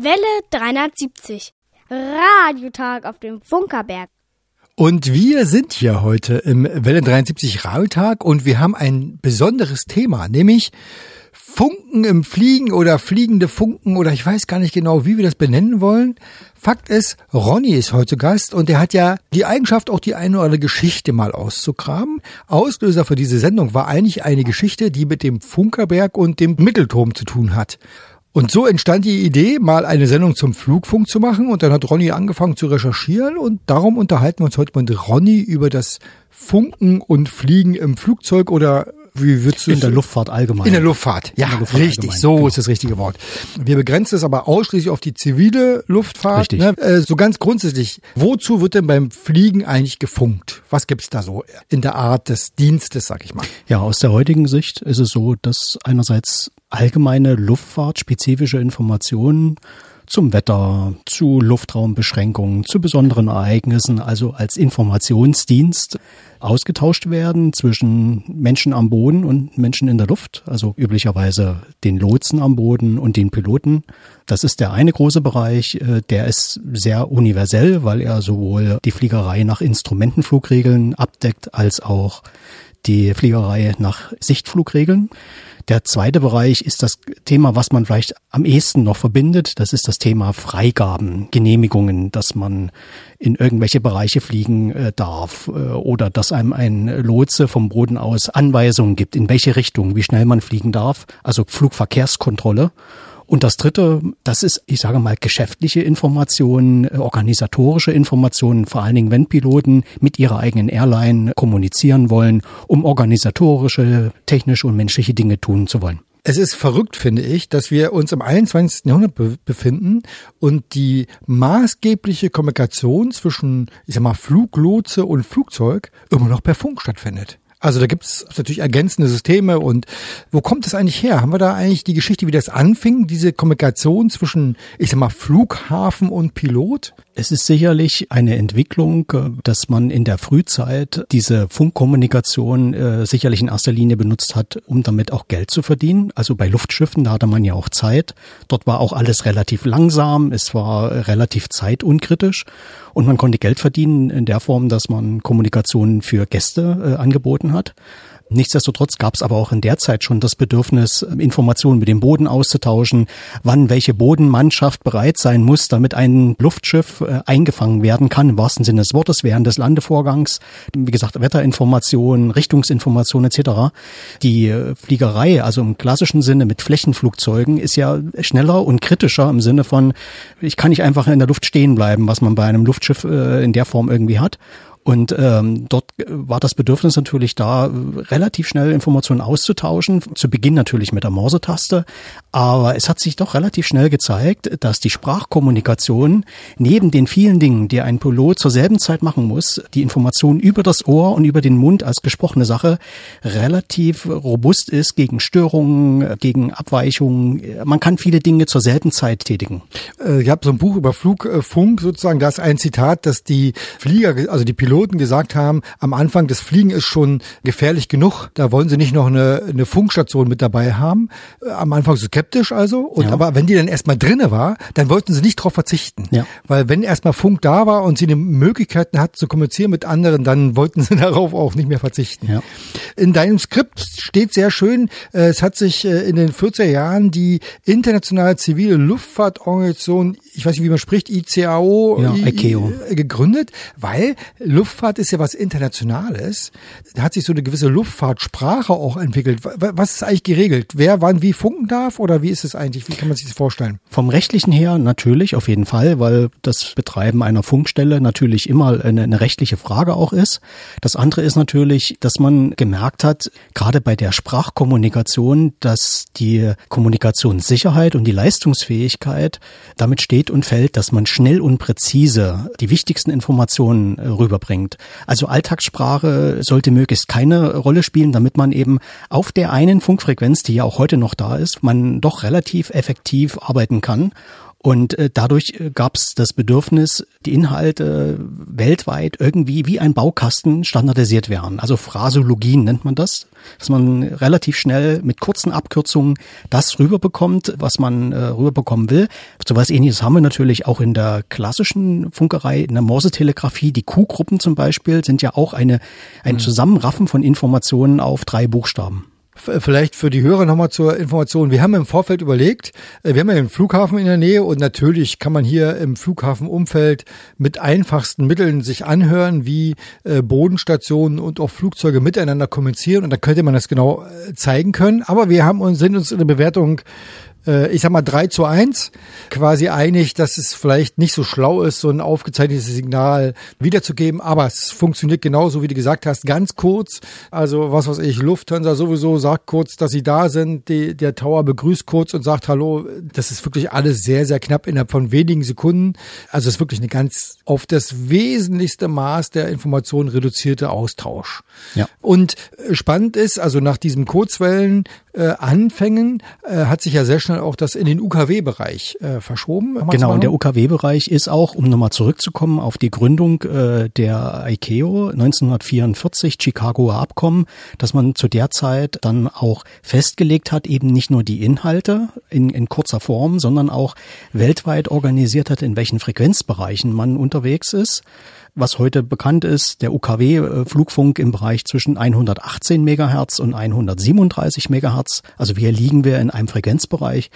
Welle 370. Radiotag auf dem Funkerberg. Und wir sind hier heute im Welle 73 Radiotag und wir haben ein besonderes Thema, nämlich Funken im Fliegen oder fliegende Funken oder ich weiß gar nicht genau, wie wir das benennen wollen. Fakt ist, Ronny ist heute Gast und er hat ja die Eigenschaft, auch die eine oder andere Geschichte mal auszugraben. Auslöser für diese Sendung war eigentlich eine Geschichte, die mit dem Funkerberg und dem Mittelturm zu tun hat. Und so entstand die Idee, mal eine Sendung zum Flugfunk zu machen. Und dann hat Ronny angefangen zu recherchieren. Und darum unterhalten wir uns heute mit Ronny über das Funken und Fliegen im Flugzeug oder wie würdest du in der Luftfahrt allgemein. In der Luftfahrt, ja, Luftfahrt richtig, allgemein. So genau. Ist das richtige Wort. Wir begrenzen es aber ausschließlich auf die zivile Luftfahrt. Richtig. Ne? So ganz grundsätzlich, wozu wird denn beim Fliegen eigentlich gefunkt? Was gibt's da so in der Art des Dienstes, sag ich mal? Ja, aus der heutigen Sicht ist es so, dass einerseits allgemeine luftfahrtspezifische Informationen zum Wetter, zu Luftraumbeschränkungen, zu besonderen Ereignissen, also als Informationsdienst ausgetauscht werden zwischen Menschen am Boden und Menschen in der Luft, also üblicherweise den Lotsen am Boden und den Piloten. Das ist der eine große Bereich, der ist sehr universell, weil er sowohl die Fliegerei nach Instrumentenflugregeln abdeckt, als auch die Fliegerei nach Sichtflugregeln. Der zweite Bereich ist das Thema, was man vielleicht am ehesten noch verbindet. Das ist das Thema Freigaben, Genehmigungen, dass man in irgendwelche Bereiche fliegen darf oder dass einem ein Lotse vom Boden aus Anweisungen gibt, in welche Richtung, wie schnell man fliegen darf. Also Flugverkehrskontrolle. Und das dritte, das ist, ich sage mal, geschäftliche Informationen, organisatorische Informationen, vor allen Dingen, wenn Piloten mit ihrer eigenen Airline kommunizieren wollen, um organisatorische, technische und menschliche Dinge tun zu wollen. Es ist verrückt, finde ich, dass wir uns im 21. Jahrhundert befinden und die maßgebliche Kommunikation zwischen, ich sag mal, Fluglotse und Flugzeug immer noch per Funk stattfindet. Also da gibt's natürlich ergänzende Systeme und wo kommt das eigentlich her? Haben wir da eigentlich die Geschichte, wie das anfing, diese Kommunikation zwischen, ich sag mal, Flughafen und Pilot? Es ist sicherlich eine Entwicklung, dass man in der Frühzeit diese Funkkommunikation sicherlich in erster Linie benutzt hat, um damit auch Geld zu verdienen. Also bei Luftschiffen, da hatte man ja auch Zeit. Dort war auch alles relativ langsam, es war relativ zeitunkritisch und man konnte Geld verdienen in der Form, dass man Kommunikation für Gäste angeboten hat. Nichtsdestotrotz gab es aber auch in der Zeit schon das Bedürfnis, Informationen mit dem Boden auszutauschen, wann welche Bodenmannschaft bereit sein muss, damit ein Luftschiff eingefangen werden kann, im wahrsten Sinne des Wortes, während des Landevorgangs. Wie gesagt, Wetterinformationen, Richtungsinformationen etc. Die Fliegerei, also im klassischen Sinne mit Flächenflugzeugen, ist ja schneller und kritischer im Sinne von, ich kann nicht einfach in der Luft stehen bleiben, was man bei einem Luftschiff in der Form irgendwie hat. Und dort war das Bedürfnis natürlich da, relativ schnell Informationen auszutauschen. Zu Beginn natürlich mit der Morsetaste. Aber es hat sich doch relativ schnell gezeigt, dass die Sprachkommunikation neben den vielen Dingen, die ein Pilot zur selben Zeit machen muss, die Information über das Ohr und über den Mund als gesprochene Sache relativ robust ist gegen Störungen, gegen Abweichungen. Man kann viele Dinge zur selben Zeit tätigen. Ich habe so ein Buch über Flugfunk sozusagen. Da ist ein Zitat, dass die Flieger, also die Piloten gesagt haben, am Anfang des Fliegen ist schon gefährlich genug. Da wollen sie nicht noch eine Funkstation mit dabei haben. Am Anfang so skeptisch also. Und aber wenn die dann erstmal drinne war, dann wollten sie nicht drauf verzichten. Ja. Weil wenn erstmal Funk da war und sie eine Möglichkeit hat zu kommunizieren mit anderen, dann wollten sie darauf auch nicht mehr verzichten. Ja. In deinem Skript steht sehr schön, es hat sich in den 40er Jahren die internationale zivile Luftfahrtorganisation, ich weiß nicht, wie man spricht, ICAO, ICAO, gegründet, weil Luftfahrt ist ja was Internationales. Da hat sich so eine gewisse Luftfahrtsprache auch entwickelt. Was ist eigentlich geregelt? Wer wann wie funken darf oder wie ist es eigentlich? Wie kann man sich das vorstellen? Vom Rechtlichen her natürlich, auf jeden Fall, weil das Betreiben einer Funkstelle natürlich immer eine rechtliche Frage auch ist. Das andere ist natürlich, dass man gemerkt hat, gerade bei der Sprachkommunikation, dass die Kommunikationssicherheit und die Leistungsfähigkeit damit steht und fällt, dass man schnell und präzise die wichtigsten Informationen rüberbringt. Also Alltagssprache sollte möglichst keine Rolle spielen, damit man eben auf der einen Funkfrequenz, die ja auch heute noch da ist, man doch relativ effektiv arbeiten kann. Und dadurch gab es das Bedürfnis, die Inhalte weltweit irgendwie wie ein Baukasten standardisiert werden. Also Phraseologien nennt man das, dass man relativ schnell mit kurzen Abkürzungen das rüberbekommt, was man rüberbekommen will. So was Ähnliches haben wir natürlich auch in der klassischen Funkerei, in der Morsetelegrafie. Die Q-Gruppen zum Beispiel sind ja auch ein Zusammenraffen von Informationen auf 3 Buchstaben. Vielleicht für die Hörer nochmal zur Information. Wir haben im Vorfeld überlegt, wir haben ja einen Flughafen in der Nähe und natürlich kann man hier im Flughafenumfeld mit einfachsten Mitteln sich anhören, wie Bodenstationen und auch Flugzeuge miteinander kommunizieren und da könnte man das genau zeigen können. Aber wir sind uns in der Bewertung 3:1 quasi einig, dass es vielleicht nicht so schlau ist, so ein aufgezeichnetes Signal wiederzugeben, aber es funktioniert genauso, wie du gesagt hast, ganz kurz. Also was weiß ich, Lufthansa sowieso sagt kurz, dass sie da sind, der Tower begrüßt kurz und sagt Hallo. Das ist wirklich alles sehr, sehr knapp innerhalb von wenigen Sekunden. Also es ist wirklich eine ganz auf das wesentlichste Maß der Information reduzierte Austausch. Ja. Und spannend ist, also nach diesem Kurzwellen Anfängen hat sich ja sehr schnell auch das in den UKW-Bereich verschoben. Genau, und der UKW-Bereich ist auch, um nochmal zurückzukommen auf die Gründung der ICAO 1944, Chicagoer Abkommen, dass man zu der Zeit dann auch festgelegt hat, eben nicht nur die Inhalte in kurzer Form, sondern auch weltweit organisiert hat, in welchen Frequenzbereichen man unterwegs ist. Was heute bekannt ist, der UKW-Flugfunk im Bereich zwischen 118 Megahertz und 137 Megahertz. Also hier liegen wir in einem Frequenzbereich.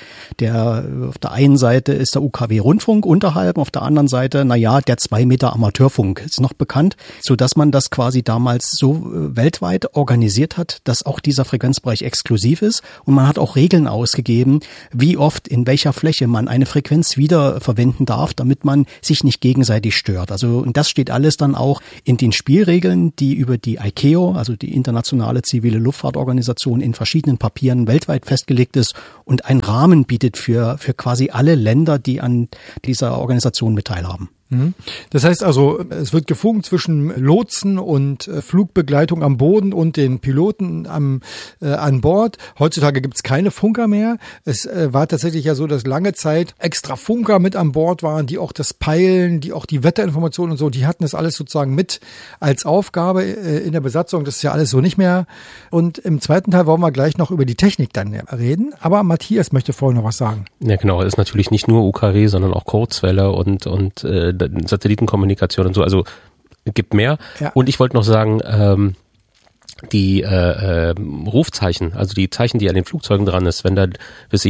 Auf der einen Seite ist der UKW-Rundfunk unterhalb, auf der anderen Seite, der 2 Meter Amateurfunk ist noch bekannt, sodass man das quasi damals so weltweit organisiert hat, dass auch dieser Frequenzbereich exklusiv ist. Und man hat auch Regeln ausgegeben, wie oft, in welcher Fläche man eine Frequenz wieder verwenden darf, damit man sich nicht gegenseitig stört. Also, und das steht alles dann auch in den Spielregeln, die über die ICAO, also die internationale zivile Luftfahrtorganisation, in verschiedenen Papieren weltweit festgelegt ist und einen Rahmen bietet für quasi alle Länder, die an dieser Organisation mit teilhaben. Das heißt also, es wird gefunkt zwischen Lotsen und Flugbegleitung am Boden und den Piloten an Bord. Heutzutage gibt es keine Funker mehr. Es war tatsächlich ja so, dass lange Zeit extra Funker mit an Bord waren, die auch das Peilen, die auch die Wetterinformationen und so, die hatten das alles sozusagen mit als Aufgabe in der Besatzung. Das ist ja alles so nicht mehr. Und im zweiten Teil wollen wir gleich noch über die Technik dann reden. Aber Matthias möchte vorher noch was sagen. Ja genau, es ist natürlich nicht nur UKW, sondern auch Kurzwelle und Satellitenkommunikation und so, also gibt mehr. Ja. Und ich wollte noch sagen, die Rufzeichen, also die Zeichen, die an den Flugzeugen dran ist, wenn da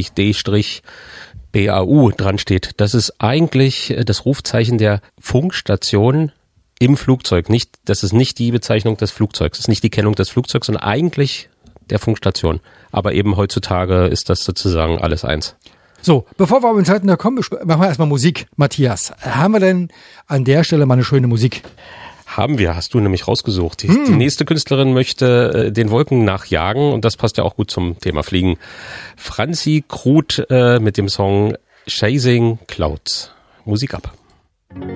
D-BAU dran steht, das ist eigentlich das Rufzeichen der Funkstation im Flugzeug. Das ist nicht die Bezeichnung des Flugzeugs, das ist nicht die Kennung des Flugzeugs, sondern eigentlich der Funkstation. Aber eben heutzutage ist das sozusagen alles eins. So, bevor wir in Zeiten da kommen, machen wir erstmal Musik. Matthias, haben wir denn an der Stelle mal eine schöne Musik? Haben wir, hast du nämlich rausgesucht. Die nächste Künstlerin möchte den Wolken nachjagen und das passt ja auch gut zum Thema Fliegen. Franzi Krut mit dem Song Chasing Clouds. Musik ab.